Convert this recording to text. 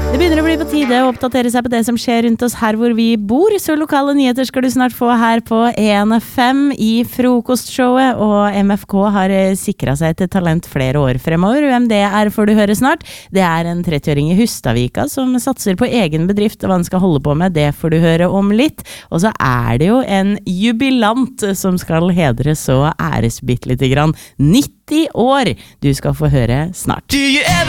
Det begynner å bli på tide å oppdatere seg på det som skjer rundt oss her hvor vi bor, så lokale nyheter skal du snart få her på 1FM i frokostshowet, og MFK har sikret seg et talent flere år fremover. Hvem det får du høre snart. Det en 30-åring i Hustadvika som satser på egen bedrift, og hva han skal holde på med, det får du høre om litt. Og så det jo en jubilant som skal hedres og æres bitte lite grann. 90 år! Du skal få høre snart. Do you ever